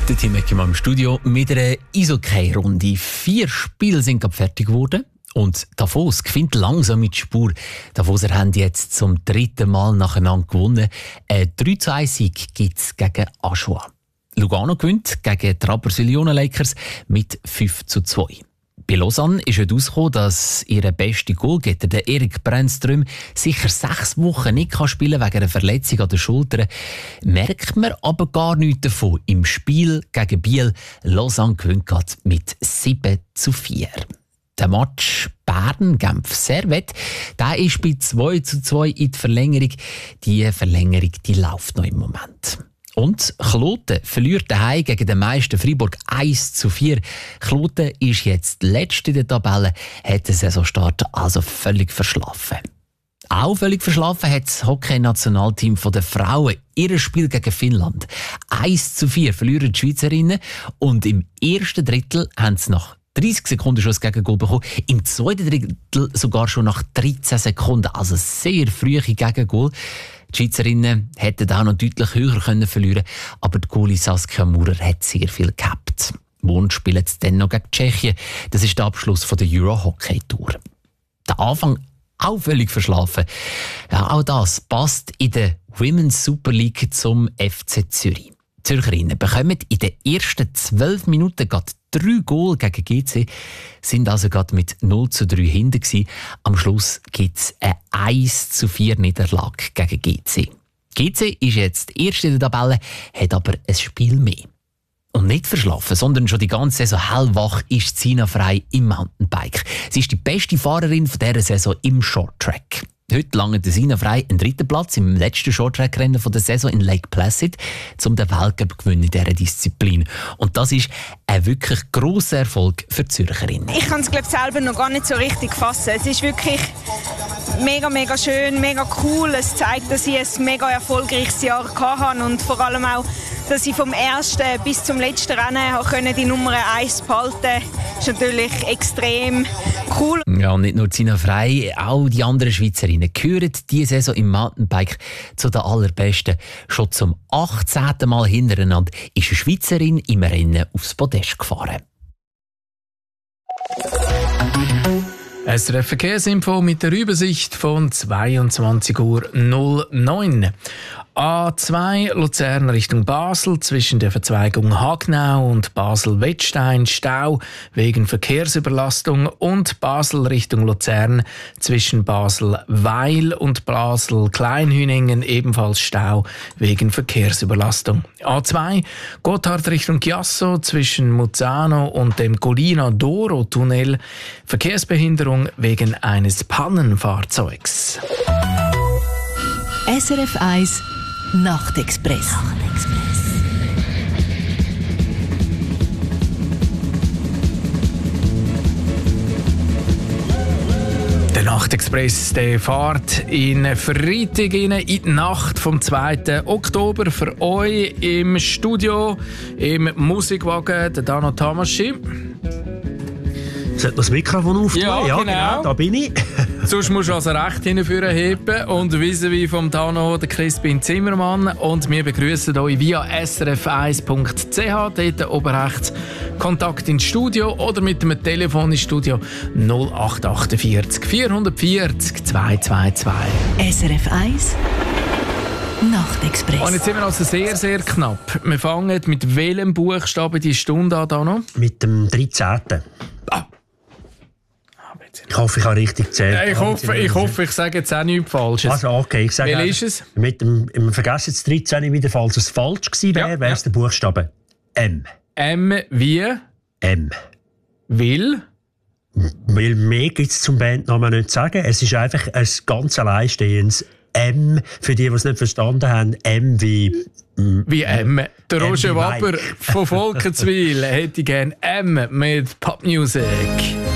Der Tim Eckermann im Studio mit einer Eishockey-Runde. 4 Spiele sind gerade fertig geworden. Und Davos gewinnt langsam mit Spur. Davoser haben jetzt zum 3. Mal nacheinander gewonnen. Ein 3-2-Sieg gibt es gegen Aschua. Lugano gewinnt gegen die Rapperswil-Jona Lakers mit 5-2. Bei Lausanne ist heute herausgekommen, dass ihr bester Goalgetter, der Erik Brennström, sicher 6 Wochen nicht spielen kann wegen einer Verletzung an der Schulter. Merkt man aber gar nichts davon. Im Spiel gegen Biel Lausanne gewinnt gerade mit 7-4. Der Match Bern-Genf-Servette, der ist bei 2-2 in die Verlängerung. Die Verlängerung die läuft noch im Moment. Und Kloten verliert daheim gegen den Meister Freiburg 1-4. Kloten ist jetzt letzte in der Tabelle, hat den Saisonstart also völlig verschlafen. Auch völlig verschlafen hat das Hockey-Nationalteam der Frauen ihr Spiel gegen Finnland. 1-4 verlieren die Schweizerinnen und im ersten Drittel haben sie nach 30 Sekunden schon das Gegengol bekommen. Im zweiten Drittel sogar schon nach 13 Sekunden. Also sehr frühe Gegengol. Die Schweizerinnen hätten auch noch deutlich höher verlieren können, aber die Goalie Saskia Maurer hat sehr viel gehabt. Morgen spielen sie dann noch gegen Tschechien. Das ist der Abschluss der Euro-Hockey-Tour. Der Anfang auch völlig verschlafen. Ja, auch das passt in der Women's Super League zum FC Zürich. Die Zürcherinnen bekommen in den ersten 12 Minuten gerade 3 Goal gegen GC, sind also gerade mit 0-3 hinten gewesen. Am Schluss gibt es eine 1-4 Niederlage gegen GC. GC ist jetzt erst in der Tabelle, hat aber ein Spiel mehr. Und nicht verschlafen, sondern schon die ganze Saison hellwach ist Sina Frey im Mountainbike. Sie ist die beste Fahrerin von dieser Saison im Shorttrack. Heute lange der Sina Frey einen 3. Platz im letzten Shorttrack-Rennen der Saison in Lake Placid, um den Weltcup zu gewinnen in dieser Disziplin. Und das ist ein wirklich grosser Erfolg für die Zürcherinnen. Ich kann es selber noch gar nicht so richtig fassen. Es ist wirklich mega, mega schön, mega cool. Es zeigt, dass ich ein mega erfolgreiches Jahr hatte und vor allem auch, dass ich vom ersten bis zum letzten Rennen die Nummer 1 behalten konnte. Das ist natürlich extrem cool. Ja, und nicht nur Sina Frey, auch die anderen Schweizerinnen gehören diese Saison im Mountainbike zu den allerbesten. Schon zum 18. Mal hintereinander ist eine Schweizerin im Rennen aufs Podest gefahren. SRF Verkehrsinfo mit der Übersicht von 22:09 Uhr. A2 Luzern Richtung Basel zwischen der Verzweigung Hagnau und Basel-Wettstein Stau wegen Verkehrsüberlastung und Basel Richtung Luzern zwischen Basel-Weil und Basel-Kleinhüningen ebenfalls Stau wegen Verkehrsüberlastung. A2 Gotthard Richtung Chiasso zwischen Muzzano und dem Collina d'Oro Tunnel Verkehrsbehinderung wegen eines Pannenfahrzeugs. SRF 1 Nachtexpress. Der Nachtexpress der fährt in Freitag in die Nacht vom 2. Oktober für euch im Studio, im Musikwagen, der Dano Tamaschi. Sollte das Mikrofon auftun? Ja, genau. Da bin ich. Sonst musst du also recht hinführen heben und vis-à-vis vom Tano, der Crispin Zimmermann. Und wir begrüßen euch via srf1.ch, dort oben rechts Kontakt ins Studio oder mit dem Telefon ins Studio 0848 440 222. SRF 1 Nachtexpress. Und jetzt sind wir also sehr, sehr knapp. Wir fangen mit welchem Buchstaben die Stunde an, Dano? Mit dem 13. Ich hoffe, ich habe richtig gezählt. Ich hoffe, ich sage jetzt auch nichts Falsches. Also, okay, ich sage. Welches ist es? Mit dem, im Vergessen jetzt 13 wieder, falls es falsch gewesen wäre, wäre es der Buchstabe M. M wie? M. Will? Weil mehr gibt es zum Bandnamen nicht zu sagen. Es ist einfach ein ganz alleinstehendes M. Für die es nicht verstanden haben, M wie... Wie M. Der Roger Waber von Volkenswil hätte gerne M mit Popmusik.